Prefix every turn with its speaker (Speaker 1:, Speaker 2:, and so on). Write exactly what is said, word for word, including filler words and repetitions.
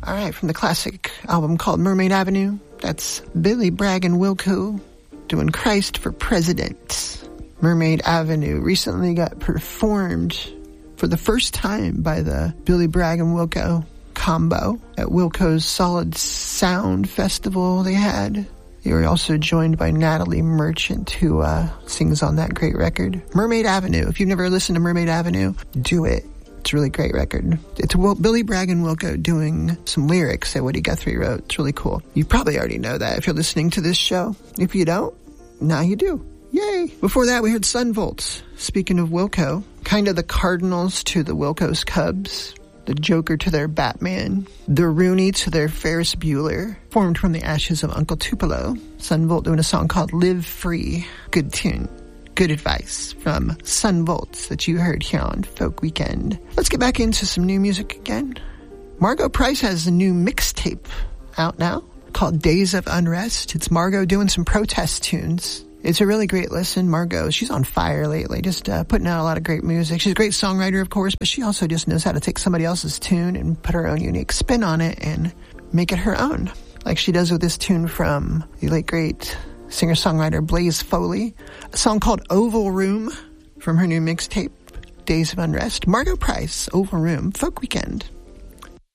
Speaker 1: All right, from the classic album called Mermaid Avenue, that's Billy Bragg and Wilco doing Christ for President. Mermaid Avenue recently got performed for the first time by the Billy Bragg and Wilco combo at Wilco's Solid Sound Festival they had. They were also joined by Natalie Merchant, who uh, sings on that great record. Mermaid Avenue. If you've never listened to Mermaid Avenue, do it. It's a really great record. It's Will, Billy Bragg and Wilco doing some lyrics that Woody Guthrie wrote. It's really cool. You probably already know that if you're listening to this show. If you don't, now you do. Yay! Before that, we heard Sunvolt. Speaking of Wilco, kind of the Cardinals to the Wilco's Cubs, the Joker to their Batman, the Rooney to their Ferris Bueller, formed from the ashes of Uncle Tupelo. Sunvolt doing a song called Live Free. Good tune. Good advice from Sunvolt that you heard here on Folk Weekend. Let's get back into some new music again. Margo Price has a new mixtape out now called Days of Unrest. It's Margo doing some protest tunes. It's a really great listen. Margo, she's on fire lately, just uh, putting out a lot of great music. She's a great songwriter, of course, but she also just knows how to take somebody else's tune and put her own unique spin on it and make it her own, like she does with this tune from the late, great singer-songwriter Blaze Foley, a song called Oval Room from her new mixtape, Days of Unrest. Margo Price, Oval Room, Folk Weekend.